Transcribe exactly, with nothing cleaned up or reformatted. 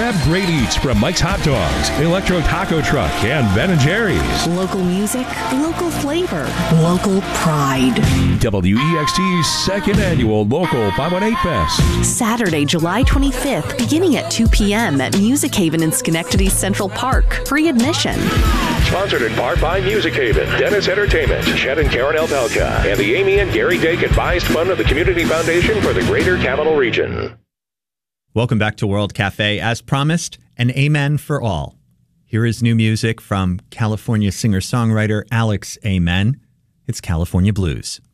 Grab great eats from Mike's Hot Dogs, Electro Taco Truck, and Ben and Jerry's. Local music, local flavor, local pride. W E X T's second annual Local five one eight Fest. Saturday, July twenty-fifth, beginning at two p.m. at Music Haven in Schenectady Central Park. Free admission. Sponsored in part by Music Haven, Dennis Entertainment, Chet and Karen Elpelka, and the Amy and Gary Dake Advised Fund of the Community Foundation for the Greater Capital Region. Welcome back to World Cafe. As promised, an amen for all. Here is new music from California singer-songwriter Alex Amen. It's California Blues.